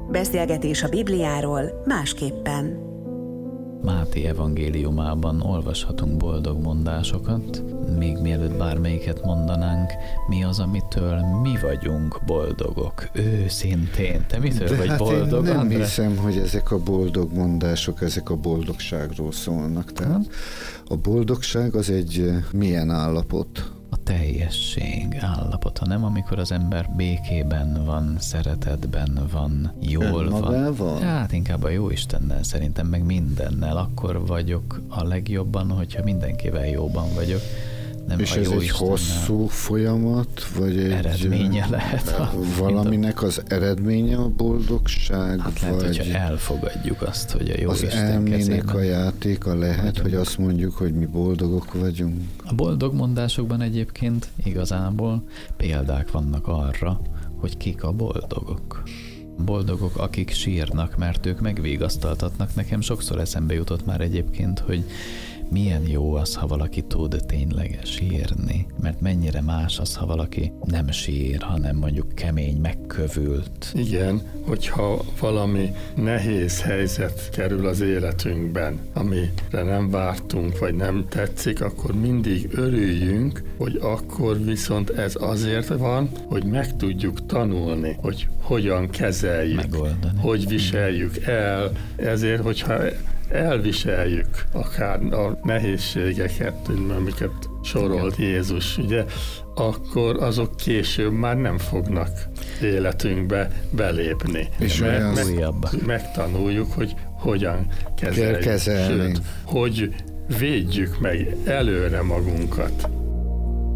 Beszélgetés a Bibliáról másképpen. Máté evangéliumában olvashatunk boldog mondásokat, még mielőtt bármelyiket mondanánk, mi az, amitől mi vagyunk boldogok, őszintén. Te mitől vagy boldog, én nem András? hiszem, hogy ezek a boldog mondások, ezek a boldogságról szólnak. Tehát a boldogság az egy milyen állapot? A teljesség állapota, nem amikor az ember békében van, szeretetben van, jól van. Hát inkább a Jóistennel szerintem, meg mindennel. Akkor vagyok a legjobban, hogyha mindenkivel jóban vagyok. Nem és a ez egy hosszú folyamat, vagy egy eredménye lehet. Valaminek az eredménye a boldogság? Hát lehet, vagy hogyha elfogadjuk azt, hogy a Jóisten az elmének kezében a játéka lehet, vagyunk. Hogy azt mondjuk, hogy mi boldogok vagyunk. A boldog mondásokban egyébként igazából példák vannak arra, hogy kik a boldogok. Boldogok, akik sírnak, mert ők megvigasztaltatnak. Nekem sokszor eszembe jutott már egyébként, hogy milyen jó az, ha valaki tud tényleg sírni, mert mennyire más az, ha valaki nem sír, hanem mondjuk kemény, megkövült. Igen, hogyha valami nehéz helyzet kerül az életünkben, amire nem vártunk, vagy nem tetszik, akkor mindig örüljünk, hogy akkor viszont ez azért van, hogy meg tudjuk tanulni, hogy hogyan kezeljük, megoldani, hogy viseljük el. Ezért, hogyha elviseljük akár a nehézségeket, amiket sorolt Jézus, ugye, akkor azok később már nem fognak életünkbe belépni. És megtanuljuk, hogy hogyan kezeljük. Sőt, hogy védjük meg előre magunkat.